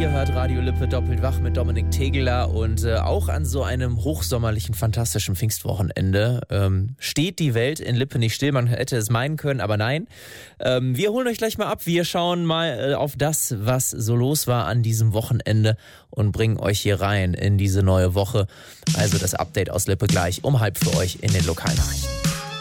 Ihr hört Radio Lippe doppelt wach mit Dominik Tegeler und auch an so einem hochsommerlichen, fantastischen Pfingstwochenende steht die Welt in Lippe nicht still. Man hätte es meinen können, aber nein. Wir holen euch gleich mal ab. Wir schauen mal auf das, was so los war an diesem Wochenende und bringen euch hier rein in diese neue Woche. Also das Update aus Lippe gleich um 12:30 für euch in den Lokalnachrichten.